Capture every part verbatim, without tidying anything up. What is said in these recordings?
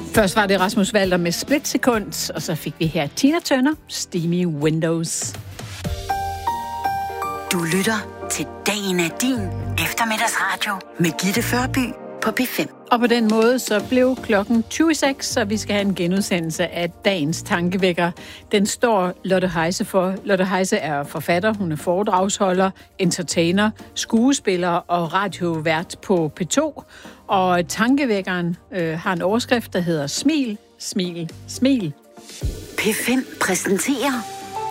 Først var det Rasmus Walter med Splitsekund, og så fik vi her Tina Turner, Steamy Windows. Du lytter til Dagen er din eftermiddagsradio med Gitte Førby på P fem. Og på den måde så blev klokken tyve i seks, så vi skal have en genudsendelse af dagens tankevækker. Den står Lotte Heise for. Lotte Heise er forfatter, hun er foredragsholder, entertainer, skuespiller og radiovært på P to. Og tankevækkeren øh, har en overskrift, der hedder Smil, smil, smil. P fem præsenterer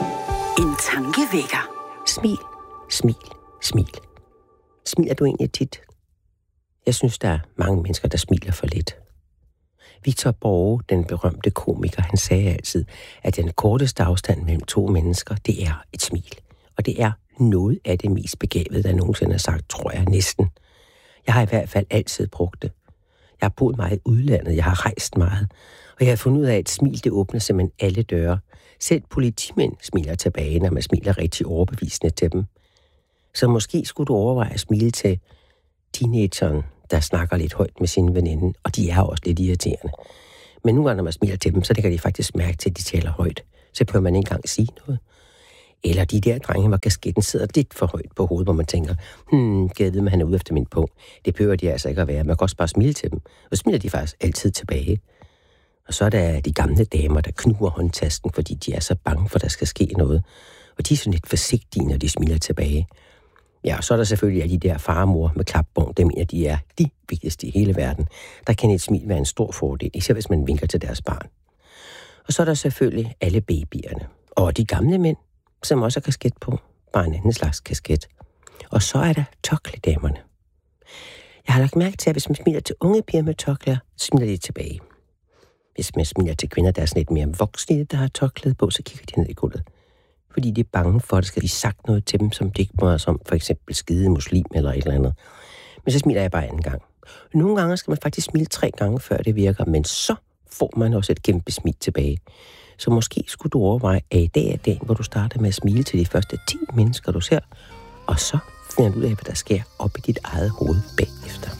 en tankevækker. Smil, smil, smil. Smiler du egentlig tit? Jeg synes, der er mange mennesker, der smiler for lidt. Victor Borge, den berømte komiker, han sagde altid, at den korteste afstand mellem to mennesker, det er et smil. Og det er noget af det mest begavede, der nogensinde har sagt, tror jeg næsten. Jeg har i hvert fald altid brugt det. Jeg har boet meget i udlandet, jeg har rejst meget, og jeg har fundet ud af, at et smil, det åbner simpelthen alle døre. Selv politimænd smiler tilbage, når man smiler rigtig overbevisende til dem. Så måske skulle du overveje at smile til teenageren, der snakker lidt højt med sin veninde, og de er også lidt irriterende. Men nogle gange, når man smiler til dem, så kan de faktisk mærke til, at de taler højt. Så behøver man ikke engang sige noget. Eller de der drenge, hvor kasketten sidder lidt for højt på hovedet, hvor man tænker, hmm, kan jeg vide, at han er ude efter min punkt. Det behøver de altså ikke at være. Man kan også bare smile til dem. Og så smiler de faktisk altid tilbage. Og så er der de gamle damer, der knuger håndtasken, fordi de er så bange for, at der skal ske noget. Og de er sådan lidt forsigtige, når de smiler tilbage. Ja, og så er der selvfølgelig alle de der far og mor med klapbånd, dem mener, de er de vigtigste i hele verden. Der kan et smil være en stor fordel, især hvis man vinker til deres barn. Og så er der selvfølgelig alle babyerne. Og de gamle mænd, som også har kasket på, bare en anden slags kasket. Og så er der tørklædamerne. Jeg har lagt mærke til, at hvis man smiler til unge piger med tørklæder, smiler de tilbage. Hvis man smiler til kvinder, der er sådan lidt mere voksne, der har tørklæde på, så kigger de ned i gulvet. Fordi de er bange for, at der skal blive sagt noget til dem, som det ikke må som for eksempel skide muslim eller et eller andet. Men så smiler jeg bare anden gang. Nogle gange skal man faktisk smile tre gange, før det virker, men så får man også et kæmpe smil tilbage. Så måske skulle du overveje, at i dag er dagen, hvor du starter med at smile til de første ti mennesker, du ser, og så finder du ud af, hvad der sker op i dit eget hoved bagefter.